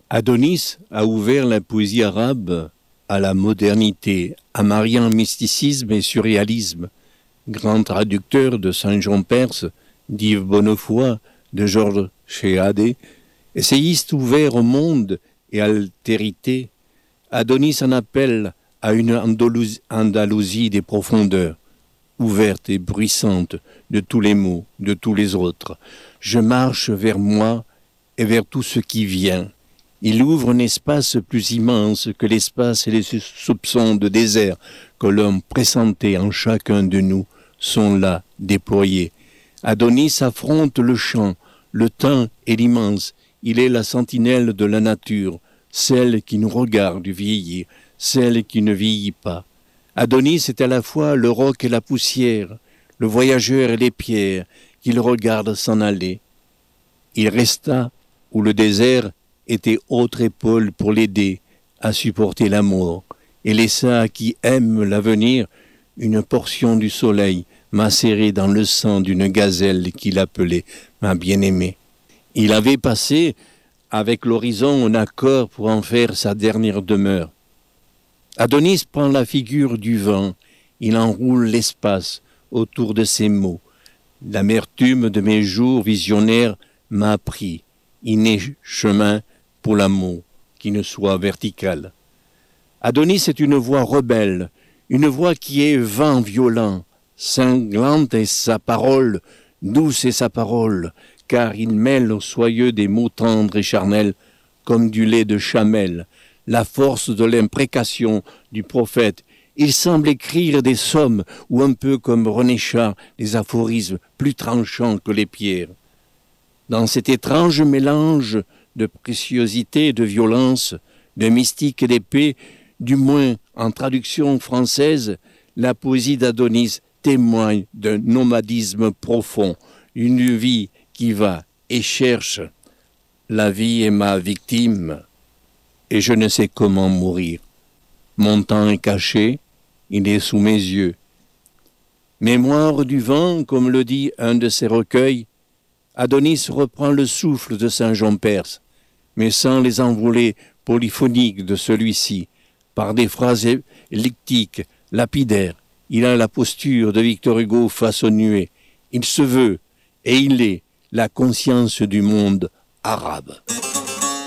Adonis a ouvert la poésie arabe à la modernité, en mariant mysticisme et surréalisme. Grand traducteur de Saint Jean Perse, d'Yves Bonnefoy, de Georges Chéadé, essayiste ouvert au monde et à l'altérité, Adonis en appelle à une Andalousie des profondeurs, ouverte et bruissante de tous les mots, de tous les autres. Je marche vers moi et vers tout ce qui vient. Il ouvre un espace plus immense que l'espace et les soupçons de désert que l'homme pressentait en chacun de nous sont là déployés. Adonis affronte le champ, le temps et l'immense. Il est la sentinelle de la nature, celle qui nous regarde vieillir, celle qui ne vieillit pas. Adonis est à la fois le roc et la poussière, le voyageur et les pierres qu'il regarde s'en aller. Il resta où le désert était autre épaule pour l'aider à supporter la mort, et laissa à qui aime l'avenir une portion du soleil macérée dans le sang d'une gazelle qu'il appelait ma bien-aimée. Il avait passé avec l'horizon un accord pour en faire sa dernière demeure. Adonis prend la figure du vent, il enroule l'espace autour de ses mots. L'amertume de mes jours visionnaires m'a appris, il n'est chemin pour l'amour qui ne soit vertical. Adonis est une voix rebelle, une voix qui est vent violent, cinglante est sa parole, douce est sa parole, car il mêle au soyeux des mots tendres et charnels, comme du lait de chamel, la force de l'imprécation du prophète. Il semble écrire des sommes, ou un peu comme René Char, des aphorismes plus tranchants que les pierres. Dans cet étrange mélange de préciosité et de violence, de mystique et d'épée, du moins en traduction française, la poésie d'Adonis témoigne d'un nomadisme profond, une vie qui va et cherche. La vie est ma victime et je ne sais comment mourir. Mon temps est caché, il est sous mes yeux. Mémoire du vent, comme le dit un de ses recueils, Adonis reprend le souffle de Saint Jean Perse, mais sans les envolées polyphoniques de celui-ci, par des phrases elliptiques, lapidaires. Il a la posture de Victor Hugo face aux nuées. Il se veut, et il est, la conscience du monde arabe.